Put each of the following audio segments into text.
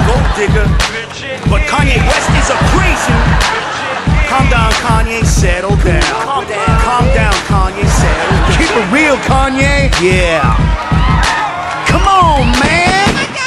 gold digger. But Kanye West is a crazy. Calm down, Kanye, settle down. Calm down, Kanye, settle down. Keep it real, Kanye. Yeah. Come on, man.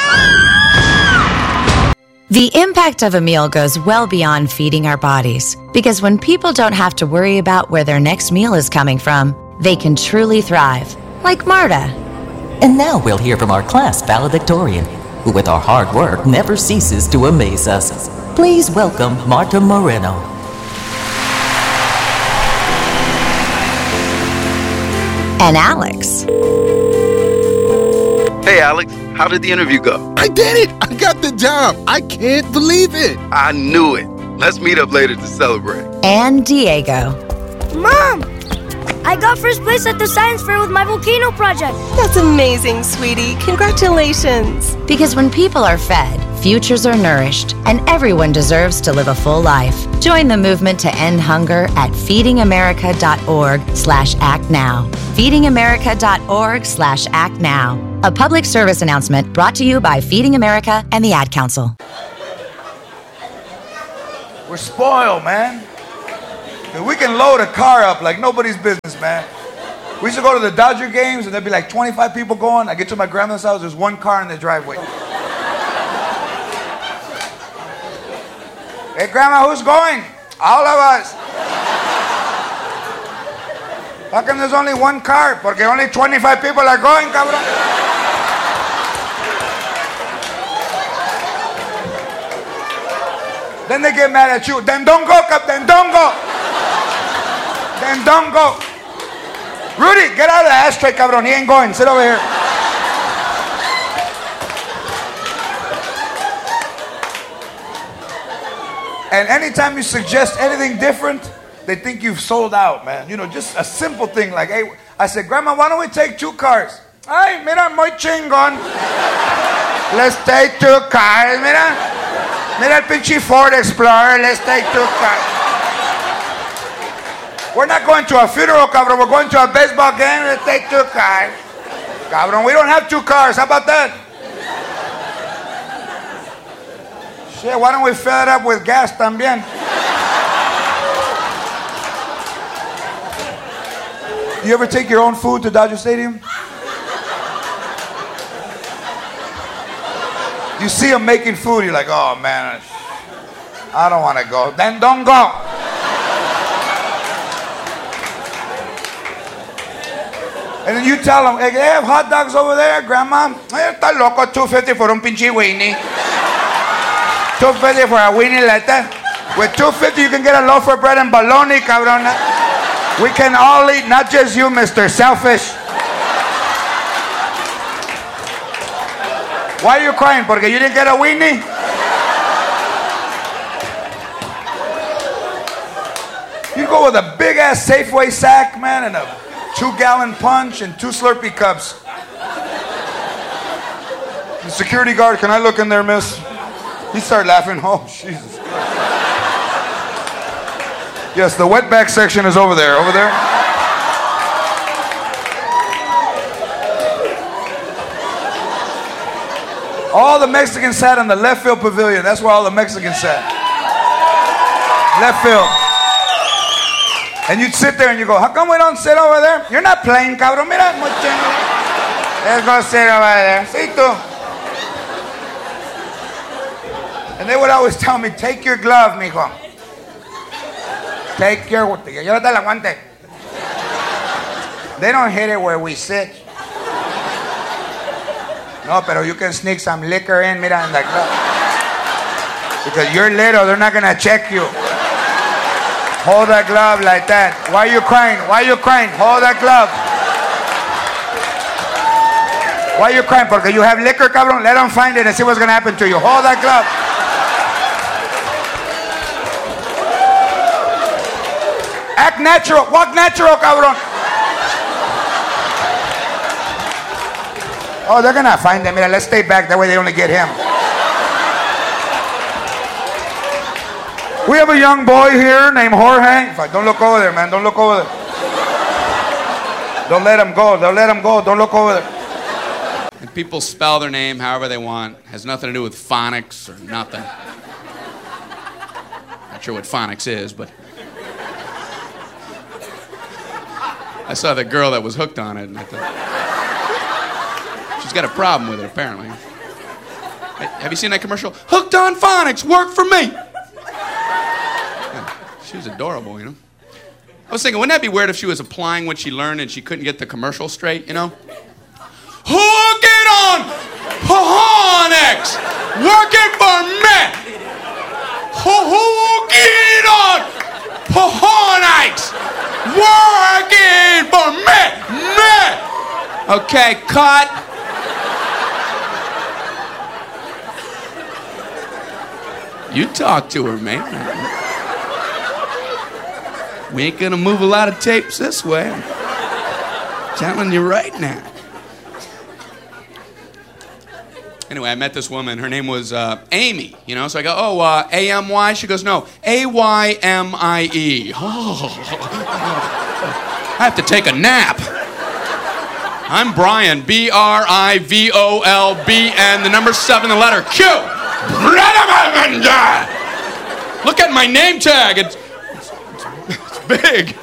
The impact of a meal goes well beyond feeding our bodies, because when people don't have to worry about where their next meal is coming from, they can truly thrive, like Marta. And now we'll hear from our class valedictorian, who with our hard work never ceases to amaze us. Please welcome Marta Moreno. And Alex. Hey, Alex, how did the interview go? I did it! I got the job! I can't believe it! I knew it. Let's meet up later to celebrate. And Diego. Mom! I got first place at the science fair with my volcano project. That's amazing, sweetie. Congratulations. Because when people are fed, futures are nourished, and everyone deserves to live a full life. Join the movement to end hunger at feedingamerica.org/actnow. feedingamerica.org/actnow. A public service announcement brought to you by Feeding America and the Ad Council. We're spoiled, man. We can load a car up like nobody's business, man. We used to go to the Dodger games and there'd be like 25 people going. I get to my grandma's house, there's one car in the driveway. Hey, Grandma, who's going? All of us. How come there's only one car? Porque only 25 people are going, cabrón. Then they get mad at you. Then don't go, then don't go. Then don't go. Rudy, get out of the ashtray, cabrón. He ain't going. Sit over here. And anytime you suggest anything different, they think you've sold out, man. You know, just a simple thing like, hey, I said, Grandma, why don't we take 2 cars? Ay, mira, muy chingón. Let's take 2 cars, mira. Mira el pinche Ford Explorer, let's take 2 cars. We're not going to a funeral, cabrón. We're going to a baseball game, let's take 2 cars. Cabrón, we don't have 2 cars. How about that? Shit, why don't we fill it up with gas también? You ever take your own food to Dodger Stadium? You see them making food, you're like, oh man, I don't want to go. Then don't go. And then you tell them, hey, they have hot dogs over there, Grandma? Está loco, $2.50 for un pinche weenie. $2.50 for a weenie like that. With $2.50 you can get a loaf of bread and bologna, cabrón. We can all eat, not just you, Mr. Selfish. Why are you crying? Porque you didn't get a weenie? You go with a big ass Safeway sack, man, and a 2-gallon punch and 2 Slurpee cups. The security guard, can I look in there, miss? He started laughing. Oh, Jesus. Yes, the wetback section is over there. Over there. All the Mexicans sat in the left field pavilion. That's where all the Mexicans sat. Left field. And you'd sit there and you go, how come we don't sit over there? You're not playing, cabrón. Mira, let's go sit over there. Sí, tú. And they would always tell me, take your glove, mijo. Take your... Llévate el guante. They don't hit it where we sit. No, pero you can sneak some liquor in, mira, in the glove. Because you're little, they're not going to check you. Hold that glove like that. Why are you crying? Why are you crying? Hold that glove. Why are you crying? Porque you have liquor, cabrón. Let them find it and see what's going to happen to you. Hold that glove. Act natural. Walk natural, cabrón. Oh, they're going to find them. Mira, let's stay back. That way they only get him. We have a young boy here named Jorge. Don't look over there, man. Don't look over there. Don't let him go. Don't let him go. Don't look over there. And people spell their name however they want. Has nothing to do with phonics or nothing. Not sure what phonics is, but I saw the girl that was hooked on it, and I thought, she's got a problem with it, apparently. Have you seen that commercial? Hooked on phonics, work for me. Yeah, she was adorable, you know. I was thinking, wouldn't that be weird if she was applying what she learned and she couldn't get the commercial straight, you know? Hook it on phonics, working for me. Hook it on phonics, working for me. Okay, cut. You talk to her, man. We ain't gonna move a lot of tapes this way. I'm telling you right now. Anyway, I met this woman. Her name was Amy, you know. So I go, A-M-Y? She goes, no, A-Y-M-I-E. Oh. I have to take a nap. I'm Brian, B-R-I-V-O-L-B-N, the number 7, the letter Q. Look at my name tag. It's big.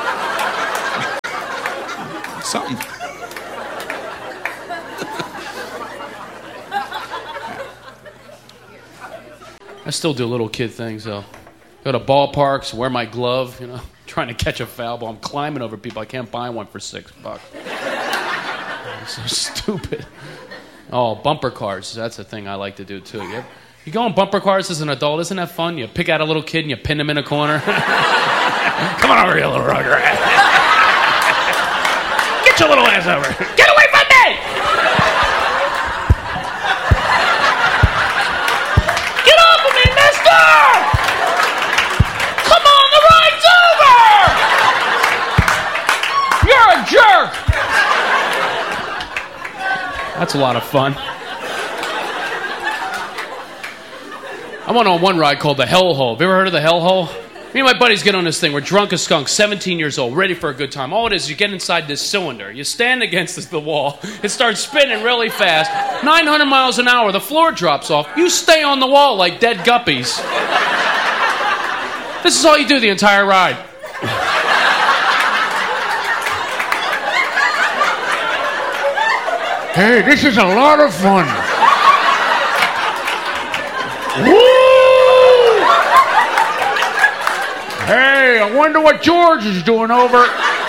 Something. I still do little kid things, though. Go to ballparks, wear my glove, you know, trying to catch a foul ball. I'm climbing over people. I can't buy one for $6. It's so stupid. Oh, bumper cars. That's a thing I like to do, too. You go on bumper cars as an adult. Isn't that fun? You pick out a little kid and you pin him in a corner. Come on over here, little rugrat. Get your little ass over. Get away from me! Get off of me, mister! Come on, the ride's over! You're a jerk! That's a lot of fun. I went on one ride called the Hell Hole. Have you ever heard of the Hell Hole? Me and my buddies get on this thing. We're drunk as skunks, 17 years old, ready for a good time. All it is, you get inside this cylinder. You stand against the wall. It starts spinning really fast. 900 miles an hour. The floor drops off. You stay on the wall like dead guppies. This is all you do the entire ride. Hey, this is a lot of fun. Woo! Hey, I wonder what George is doing over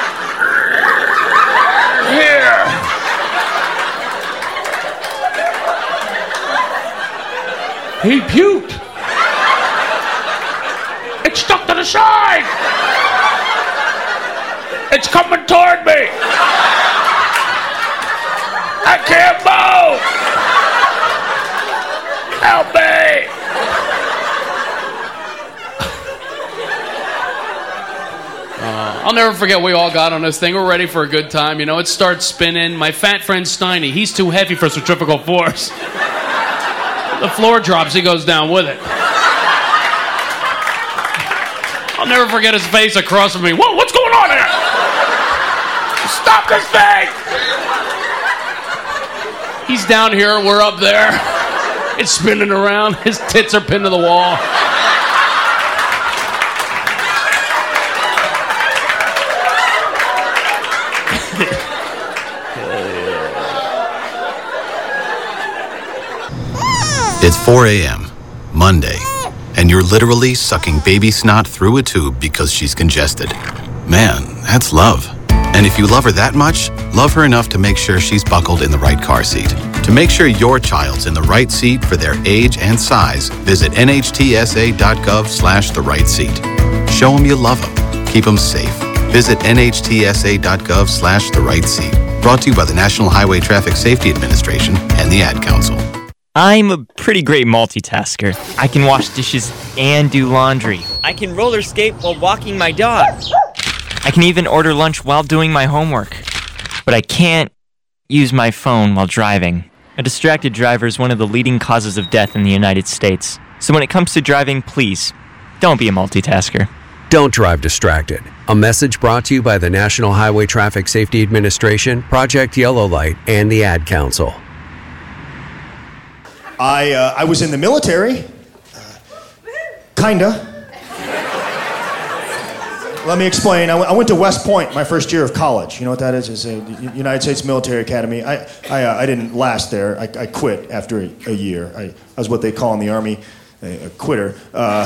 here. He puked. It's stuck to the side. It's coming toward me. I can't move. Help me. I'll never forget, we all got on this thing. We're ready for a good time. You know, it starts spinning. My fat friend Steiny, he's too heavy for centrifugal force. The floor drops, he goes down with it. I'll never forget his face across from me. Whoa, what's going on here? Stop this thing! He's down here, we're up there. It's spinning around. His tits are pinned to the wall. It's 4 a.m., Monday, and you're literally sucking baby snot through a tube because she's congested. Man, that's love. And if you love her that much, love her enough to make sure she's buckled in the right car seat. To make sure your child's in the right seat for their age and size, visit nhtsa.gov/the right seat. Show them you love them. Keep them safe. Visit nhtsa.gov/the right seat. Brought to you by the National Highway Traffic Safety Administration and the Ad Council. I'm a pretty great multitasker. I can wash dishes and do laundry. I can roller skate while walking my dog. I can even order lunch while doing my homework. But I can't use my phone while driving. A distracted driver is one of the leading causes of death in the United States. So when it comes to driving, please, don't be a multitasker. Don't drive distracted. A message brought to you by the National Highway Traffic Safety Administration, Project Yellow Light, and the Ad Council. I was in the military. Kinda. Let me explain. I went to West Point my first year of college. You know what that is? It's a United States Military Academy. I didn't last there. I quit after a year. I was what they call in the Army a quitter.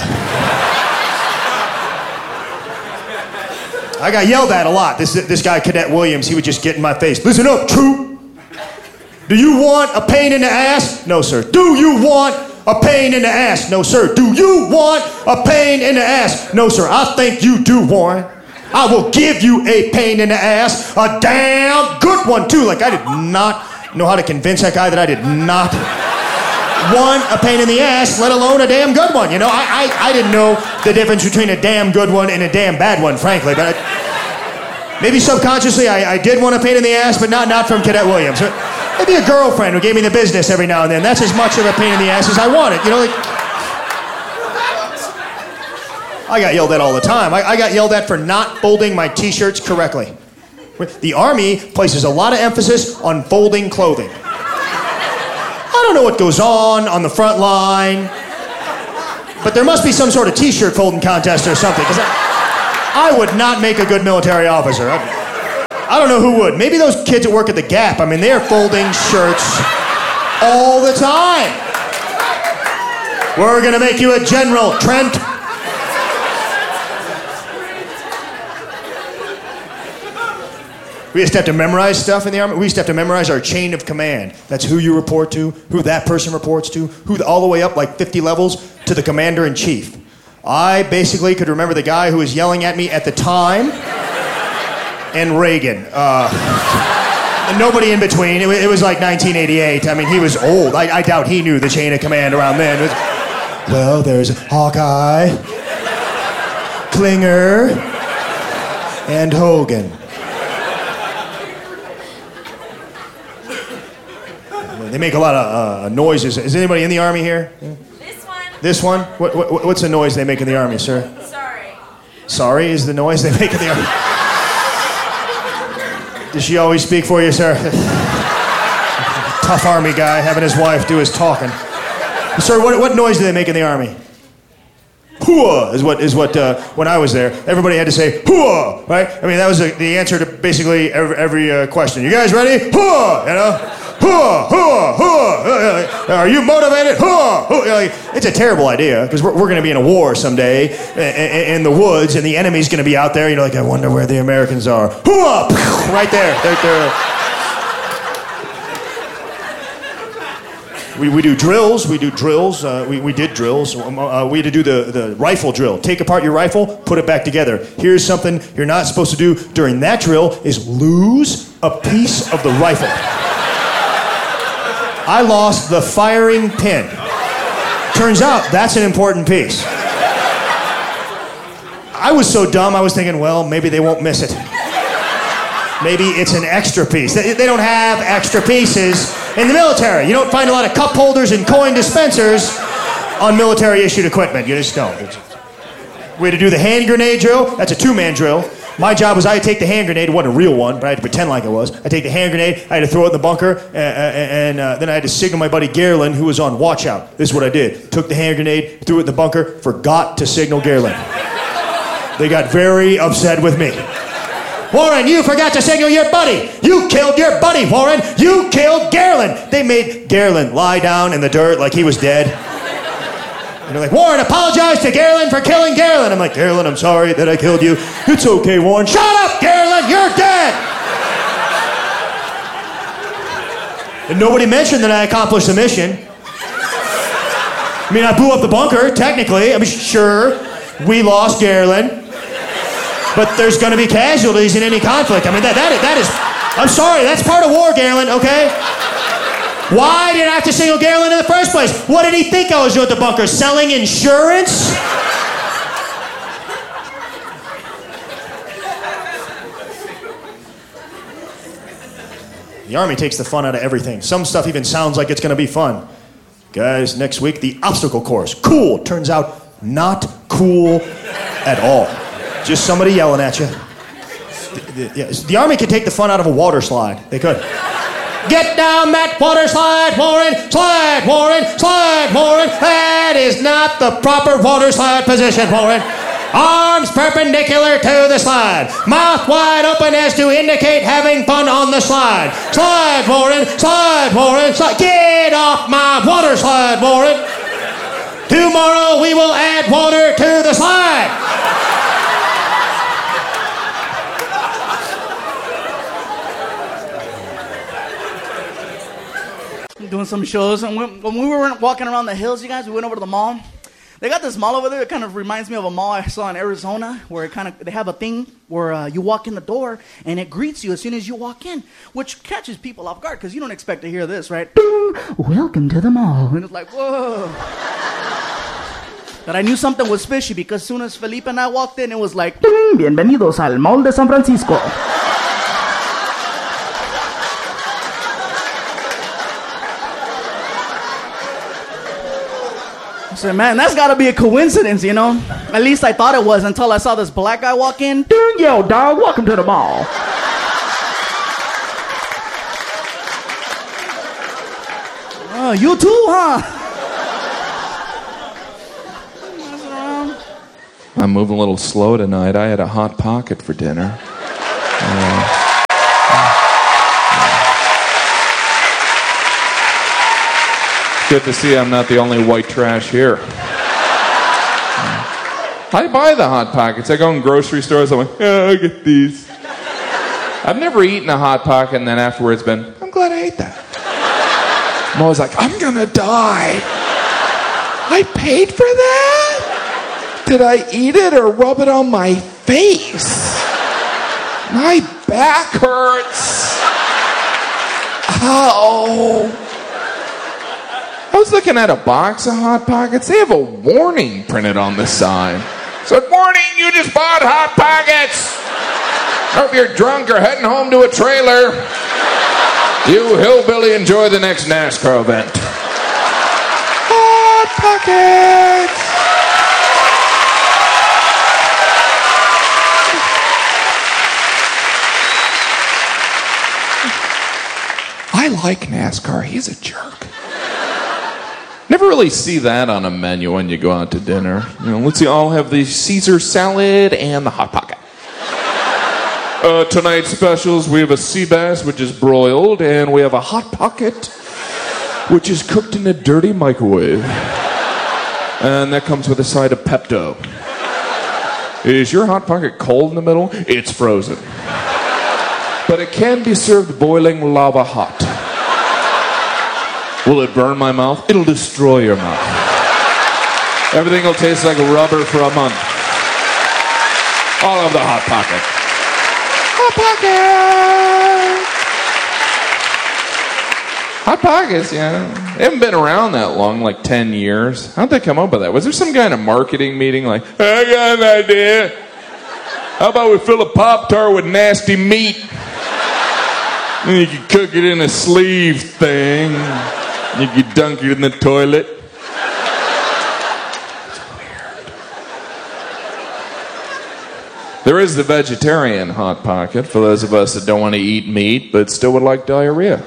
I got yelled at a lot. This guy, Cadet Williams, he would just get in my face. Listen up, troop. Do you want a pain in the ass? No, sir. Do you want a pain in the ass? No, sir. Do you want a pain in the ass? No, sir. I think you do, Warren. I will give you a pain in the ass. A damn good one, too. Like, I did not know how to convince that guy that I did not want a pain in the ass, let alone a damn good one. You know, I didn't know the difference between a damn good one and a damn bad one, frankly. But maybe subconsciously I did want a pain in the ass, but not from Cadet Williams. Maybe a girlfriend who gave me the business every now and then. That's as much of a pain in the ass as I wanted. You know, like, I got yelled at all the time. I got yelled at for not folding my t-shirts correctly. The Army places a lot of emphasis on folding clothing. I don't know what goes on the front line, but there must be some sort of t-shirt folding contest or something, because I would not make a good military officer. I don't know who would. Maybe those kids that work at the Gap. I mean, they're folding shirts all the time. We're gonna make you a general, Trent. We used to have to memorize stuff in the Army. We used to have to memorize our chain of command. That's who you report to, who that person reports to, all the way up like 50 levels to the commander-in-chief. I basically could remember the guy who was yelling at me at the time and Reagan. And nobody in between. It was like 1988. I mean, he was old. I doubt he knew the chain of command around then. Well, there's Hawkeye, Klinger, and Hogan. They make a lot of noises. Is anybody in the Army here? This one. This one? What's the noise they make in the Army, sir? Sorry. Sorry is the noise they make in the Army. Does she always speak for you, sir? Tough Army guy having his wife do his talking. Sir, what noise do they make in the Army? Hooah is what when I was there, everybody had to say hooah, right? I mean, that was the answer to basically every question. You guys ready? Hooah, you know? Hooah, hooah, hooah. Are you motivated? Hooah, hooah. It's a terrible idea, because we're going to be in a war someday in the woods, and the enemy's going to be out there. You know, like, I wonder where the Americans are. Hooah! Right there. We do drills. We did drills. We had to do the rifle drill. Take apart your rifle, put it back together. Here's something you're not supposed to do during that drill is lose a piece of the rifle. I lost the firing pin. Turns out that's an important piece. I was so dumb, I was thinking, well, maybe they won't miss it. Maybe it's an extra piece. They don't have extra pieces in the military. You don't find a lot of cup holders and coin dispensers on military-issued equipment. You just don't. We had to do the hand grenade drill. That's a two-man drill. My job was I had to take the hand grenade. It wasn't a real one, but I had to pretend like it was. I take the hand grenade, I had to throw it in the bunker, and then I had to signal my buddy Garland, who was on watch out. This is what I did. Took the hand grenade, threw it in the bunker, forgot to signal Garland. They got very upset with me. Warren, you forgot to signal your buddy. You killed your buddy, Warren. You killed Garland. They made Garland lie down in the dirt like he was dead. And they're like, Warren, apologize to Garland for killing Garland. I'm like, Garland, I'm sorry that I killed you. It's okay, Warren. Shut up, Garland, you're dead. And nobody mentioned that I accomplished the mission. I mean, I blew up the bunker, technically. I mean, sure, we lost Garland. But there's going to be casualties in any conflict. I mean, that is, I'm sorry, that's part of war, Garland, okay? Why did I have to signal Garland in the first place? What did he think I was doing at the bunker? Selling insurance? The Army takes the fun out of everything. Some stuff even sounds like it's going to be fun. Guys, next week, the obstacle course. Cool. Turns out, not cool at all. Just somebody yelling at you. The Army could take the fun out of a water slide. They could. Get down that water slide, Warren. Slide, Warren. Slide, Warren. That is not the proper water slide position, Warren. Arms perpendicular to the slide. Mouth wide open as to indicate having fun on the slide. Slide, Warren. Slide, Warren. Slide. Get off my water slide, Warren. Tomorrow we will add water to the slide. Doing some shows, and when we were walking around the hills, you guys, we went over to the mall. They got this mall over there. It kind of reminds me of a mall I saw in Arizona, where they have a thing where you walk in the door and it greets you as soon as you walk in, which catches people off guard because you don't expect to hear this, right? Welcome to the mall, and it's like, whoa. But I knew something was fishy because as soon as Felipe and I walked in, it was like, bienvenidos al Mall de San Francisco. I said, man, that's got to be a coincidence, you know? At least I thought it was until I saw this black guy walk in. Yo, dog, welcome to the mall. Oh, you too, huh? I'm moving a little slow tonight. I had a Hot Pocket for dinner. Good to see I'm not the only white trash here. I buy the Hot Pockets. I go in grocery stores. I'm like, I get these. I've never eaten a Hot Pocket and then afterwards been, I'm glad I ate that. I'm always like, I'm gonna die. I paid for that? Did I eat it or rub it on my face? My back hurts. Ow. I was looking at a box of Hot Pockets. They have a warning printed on the side. It said, warning, you just bought Hot Pockets. Hope you're drunk or heading home to a trailer. You hillbilly, enjoy the next NASCAR event. Hot Pockets. I like NASCAR. He's a jerk. Never really see that on a menu when you go out to dinner. You know, let's see, I'll have the Caesar salad and the Hot Pocket. Tonight's specials, we have a sea bass, which is broiled, and we have a Hot Pocket, which is cooked in a dirty microwave. And that comes with a side of Pepto. Is your Hot Pocket cold in the middle? It's frozen. But it can be served boiling lava hot. Will it burn my mouth? It'll destroy your mouth. Everything will taste like rubber for a month. All of the Hot Pocket. Hot Pocket! Hot Pockets, yeah. They haven't been around that long, like 10 years. How'd they come up with that? Was there some kind of marketing meeting like, I got an idea. How about we fill a Pop-Tart with nasty meat? And you can cook it in a sleeve thing. You can dunk it in the toilet. It's weird. There is the vegetarian Hot Pocket for those of us that don't want to eat meat but still would like diarrhea.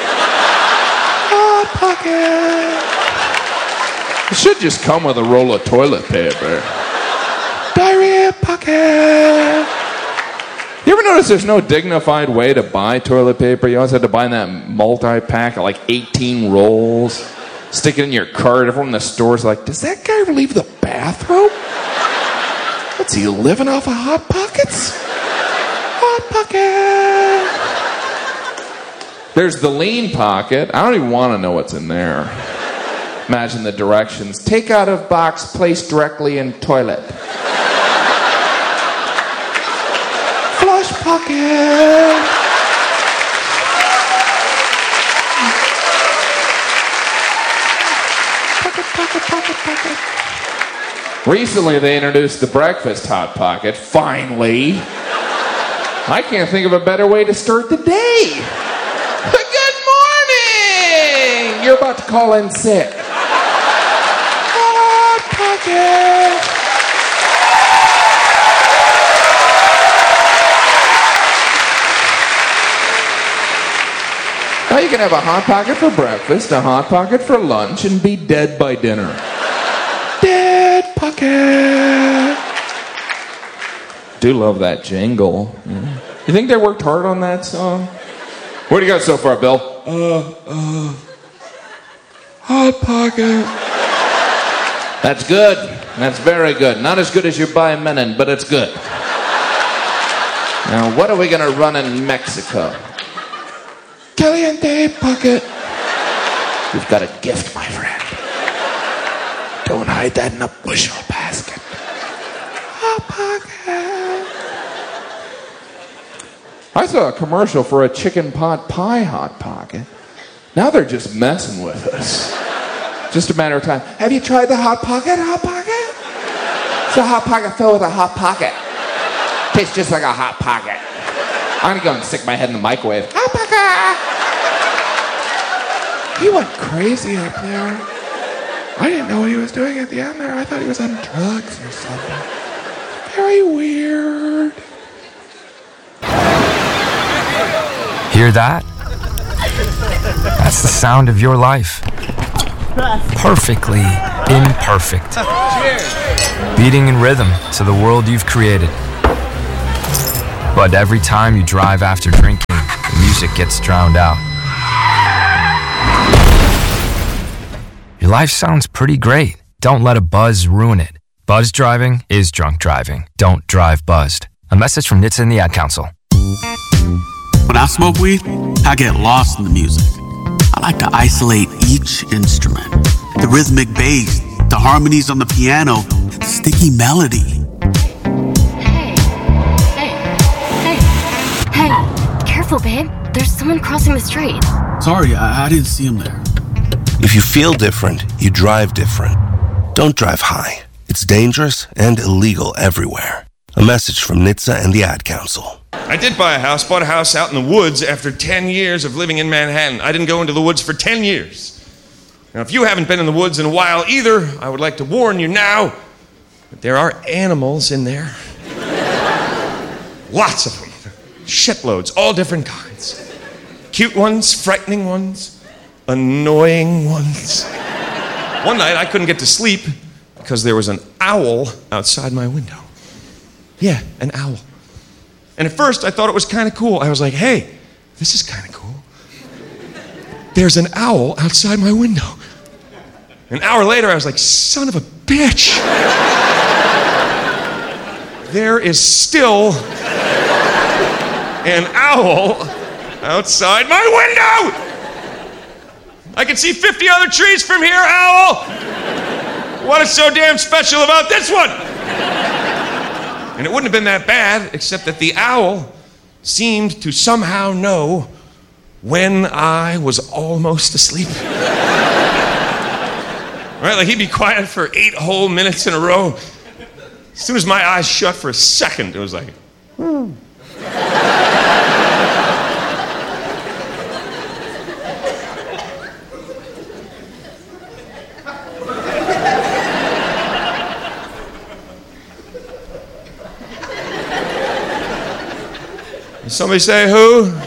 Hot Pocket. It should just come with a roll of toilet paper. Diarrhea Pocket. You ever notice there's no dignified way to buy toilet paper? You always had to buy that multi-pack of like 18 rolls, stick it in your cart. Everyone in the store's like, does that guy ever leave the bathroom? What's he living off of Hot Pockets? Hot Pocket. There's the lean pocket. I don't even want to know what's in there. Imagine the directions. Take out of box, place directly in toilet. Flush pocket. Pocket. Recently, they introduced the breakfast Hot Pocket. Finally. I can't think of a better way to start the day. Good morning! You're about to call in sick. Hot Pocket. Now you can have a Hot Pocket for breakfast, a Hot Pocket for lunch, and be dead by dinner. Dead Pocket. Do love that jingle. You think they worked hard on that song? What do you got so far, Bill? Hot Pocket. That's good. That's very good. Not as good as your By Menon, but it's good. Now, what are we going to run in Mexico? Caliente Pocket. You've got a gift, my friend. Don't hide that in a bushel basket. Hot Pocket. I saw a commercial for a chicken pot pie Hot Pocket. Now they're just messing with us. Just a matter of time. Have you tried the Hot Pocket? Hot Pocket? It's a Hot Pocket filled with a Hot Pocket. Tastes just like a Hot Pocket. I'm gonna go and stick my head in the microwave. Hot Pocket! He went crazy up there. I didn't know what he was doing at the end there. I thought he was on drugs or something. Very weird. Hear that? That's the sound of your life. Perfectly imperfect. Beating in rhythm to the world you've created. But every time you drive after drinking, the music gets drowned out. Your life sounds pretty great. Don't let a buzz ruin it. Buzz driving is drunk driving. Don't drive buzzed. A message from NHTSA and the Ad Council. When I smoke weed, I get lost in the music. I like to isolate each instrument. The rhythmic bass, the harmonies on the piano, the sticky melody. Hey, careful, babe. There's someone crossing the street. Sorry, I didn't see him there. If you feel different, you drive different. Don't drive high. It's dangerous and illegal everywhere. A message from NHTSA and the Ad Council. I did buy a house, bought a house out in the woods after 10 years of living in Manhattan. I didn't go into the woods for 10 years. Now, if you haven't been in the woods in a while either, I would like to warn you now that there are animals in there. Lots of them. Shitloads, all different kinds. Cute ones, frightening ones, annoying ones. One night I couldn't get to sleep because there was an owl outside my window. Yeah, an owl. And at first I thought it was kind of cool. I was like, hey, this is kind of cool. There's an owl outside my window. An hour later I was like, son of a bitch. There is still an owl outside my window. I can see 50 other trees from here, owl. What is so damn special about this one? And it wouldn't have been that bad, except that the owl seemed to somehow know when I was almost asleep. Right, like he'd be quiet for 8 whole minutes in a row. As soon as my eyes shut for a second, it was like, Somebody say who?